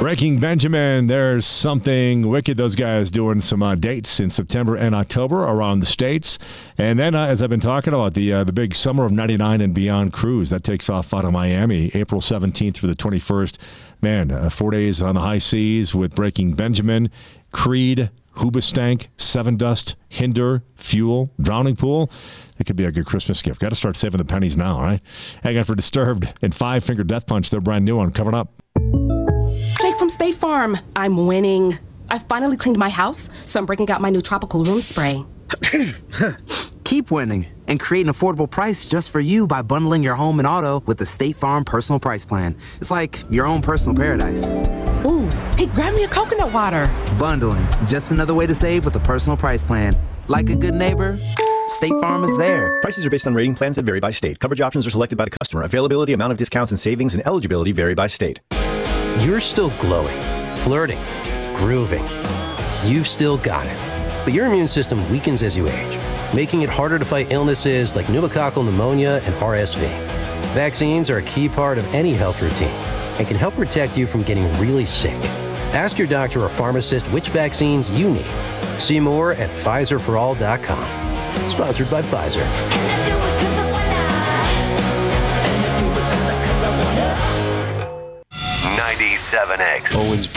Breaking Benjamin, there's something wicked. Those guys doing some dates in September and October around the States. And then, as I've been talking about, the big Summer of 99 and Beyond cruise, that takes off out of Miami, April 17th through the 21st. Man, 4 days on the high seas with Breaking Benjamin, Creed, Hoobastank, Seven Dust, Hinder, Fuel, Drowning Pool. It could be a good Christmas gift. Got to start saving the pennies now, right? Hang on for Disturbed and Five Finger Death Punch, their brand new one, coming up. Jake from State Farm. I'm winning. I finally cleaned my house, so I'm breaking out my new tropical room spray. Keep winning and create an affordable price just for you by bundling your home and auto with the State Farm Personal Price Plan. It's like your own personal paradise. Ooh, hey, grab me a coconut water. Bundling, just another way to save with a personal price plan. Like a good neighbor, State Farm is there. Prices are based on rating plans that vary by state. Coverage options are selected by the customer. Availability, amount of discounts and savings, and eligibility vary by state. You're still glowing, flirting, grooving. You've still got it. But your immune system weakens as you age, making it harder to fight illnesses like pneumococcal pneumonia and RSV. Vaccines are a key part of any health routine and can help protect you from getting really sick. Ask your doctor or pharmacist which vaccines you need. See more at PfizerForAll.com. Sponsored by Pfizer. 97X. Owens